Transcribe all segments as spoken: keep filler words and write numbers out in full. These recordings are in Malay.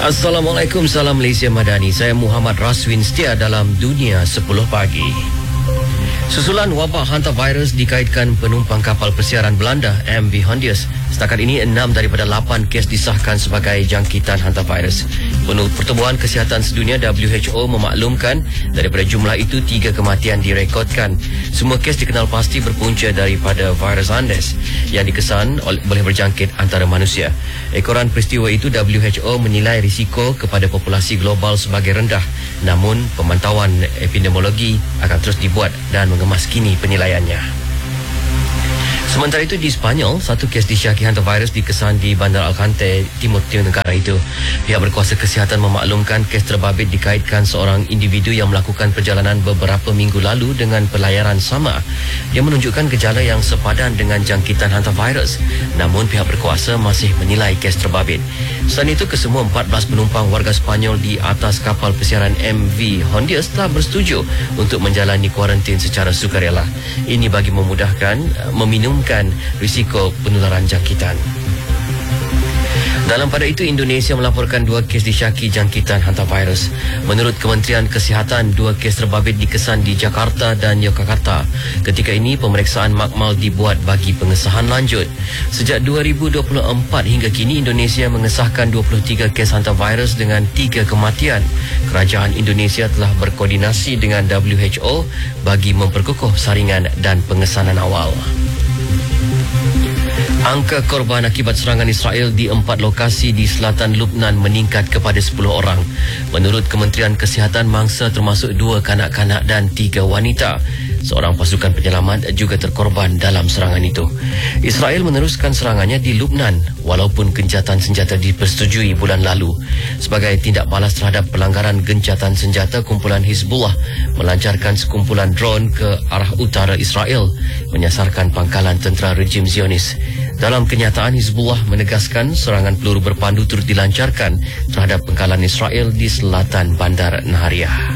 Assalamualaikum, salam Malaysia Madani. Saya Muhammad Raswin setia dalam Dunia sepuluh Pagi. Susulan wabak hantavirus dikaitkan penumpang kapal persiaran Belanda M V Hondius. Setakat ini, enam daripada lapan kes disahkan sebagai jangkitan hantavirus. Penuh Pertubuhan Kesihatan Sedunia W H O memaklumkan daripada jumlah itu, tiga kematian direkodkan. Semua kes dikenal pasti berpunca daripada virus Andes yang dikesan boleh berjangkit antara manusia. Ekoran peristiwa itu, W H O menilai risiko kepada populasi global sebagai rendah. Namun, pemantauan epidemiologi akan terus dibuat dan mengemaskini penilaiannya. Sementara itu, di Sepanyol, satu kes disyaki hantavirus dikesan di Bandar Alcante, timur timur negara itu. Pihak berkuasa kesihatan memaklumkan kes terbabit dikaitkan seorang individu yang melakukan perjalanan beberapa minggu lalu dengan pelayaran sama. Dia menunjukkan gejala yang sepadan dengan jangkitan hantavirus. Namun, pihak berkuasa masih menilai kes terbabit. Selain itu, kesemua empat belas penumpang warga Sepanyol di atas kapal persiaran M V Hondius telah bersetuju untuk menjalani kuarantin secara sukarela. Ini bagi memudahkan meminum risiko penularan jangkitan. Dalam pada itu, Indonesia melaporkan dua kes disyaki jangkitan hantavirus. Menurut Kementerian Kesihatan, dua kes terbabit dikesan di Jakarta dan Yogyakarta. Ketika ini, pemeriksaan makmal dibuat bagi pengesahan lanjut. Sejak dua ribu dua puluh empat hingga kini, Indonesia mengesahkan dua puluh tiga kes hantavirus dengan tiga kematian. Kerajaan Indonesia telah berkoordinasi dengan W H O bagi memperkukuh saringan dan pengesanan awal. Angka korban akibat serangan Israel di empat lokasi di selatan Lubnan meningkat kepada sepuluh orang. Menurut Kementerian Kesihatan, mangsa termasuk dua kanak-kanak dan tiga wanita. Seorang pasukan penyelamat juga terkorban dalam serangan itu. Israel meneruskan serangannya di Lubnan walaupun gencatan senjata dipersetujui bulan lalu. Sebagai tindak balas terhadap pelanggaran gencatan senjata, kumpulan Hizbullah melancarkan sekumpulan drone ke arah utara Israel menyasarkan pangkalan tentera rejim Zionis. Dalam kenyataan, Hizbullah menegaskan serangan peluru berpandu turut dilancarkan terhadap pangkalan Israel di selatan Bandar Nahariah.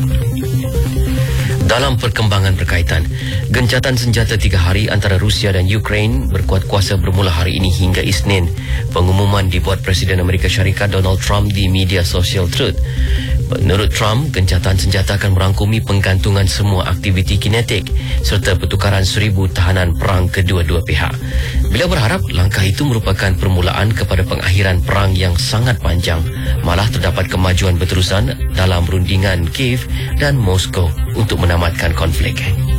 Dalam perkembangan berkaitan, gencatan senjata tiga hari antara Rusia dan Ukraine berkuat kuasa bermula hari ini hingga Isnin. Pengumuman dibuat Presiden Amerika Syarikat Donald Trump di media sosial Truth. Menurut Trump, gencatan senjata akan merangkumi penggantungan semua aktiviti kinetik serta pertukaran seribu tahanan perang kedua-dua pihak. Beliau berharap langkah itu merupakan permulaan kepada pengakhiran perang yang sangat panjang. Malah terdapat kemajuan berterusan dalam rundingan Kiev dan Moskow untuk menamatkan konflik.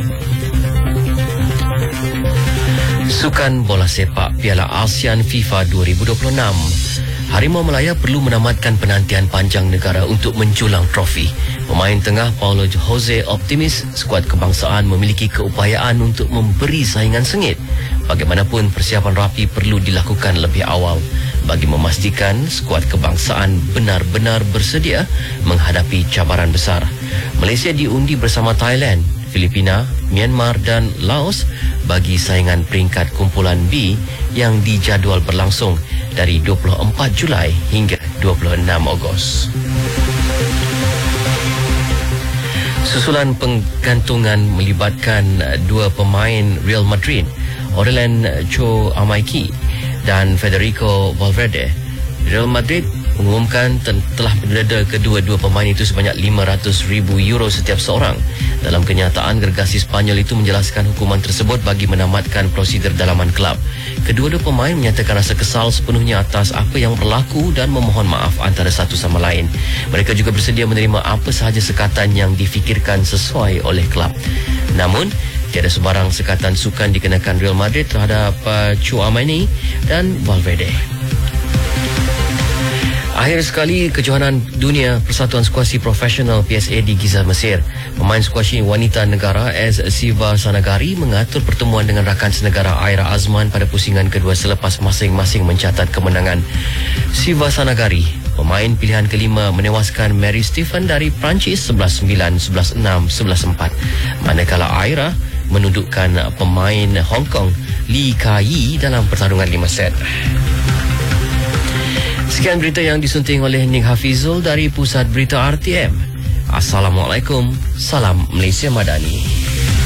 Sukan bola sepak Piala ASEAN FIFA dua ribu dua puluh enam. Harimau Melaya perlu menamatkan penantian panjang negara untuk menjulang trofi. Pemain tengah Paulo Jose optimis skuad kebangsaan memiliki keupayaan untuk memberi saingan sengit. Bagaimanapun, persiapan rapi perlu dilakukan lebih awal bagi memastikan skuad kebangsaan benar-benar bersedia menghadapi cabaran besar. Malaysia diundi bersama Thailand, Filipina, Myanmar dan Laos bagi saingan peringkat kumpulan B yang dijadual berlangsung dari dua puluh empat Julai hingga dua puluh enam Ogos. Susulan penggantungan melibatkan dua pemain Real Madrid, Aurelien Tchouameni dan Federico Valverde. Real Madrid mengumumkan telah mendeda kedua-dua pemain itu sebanyak lima ratus ribu euro setiap seorang. Dalam kenyataan, gergasi Spanyol itu menjelaskan hukuman tersebut bagi menamatkan prosedur dalaman kelab. Kedua-dua pemain menyatakan rasa kesal sepenuhnya atas apa yang berlaku dan memohon maaf antara satu sama lain. Mereka juga bersedia menerima apa sahaja sekatan yang difikirkan sesuai oleh kelab. Namun, tiada sebarang sekatan sukan dikenakan Real Madrid terhadap uh, Tchouameni dan Valverde. Akhir sekali, kejohanan dunia Persatuan Skuasi Profesional P S A di Giza, Mesir. Pemain skuasi wanita negara AS Siva Sanagari mengatur pertemuan dengan rakan senegara Aira Azman pada pusingan kedua selepas masing-masing mencatat kemenangan. Siva Sanagari, pemain pilihan kelima, menewaskan Mary Stephen dari Perancis sebelas sembilan, sebelas enam, sebelas empat. Manakala Aira menundukkan pemain Hong Kong Lee Ka-yi dalam pertarungan lima set. Sekian berita yang disunting oleh Ning Hafizul dari Pusat Berita R T M. Assalamualaikum, salam Malaysia Madani.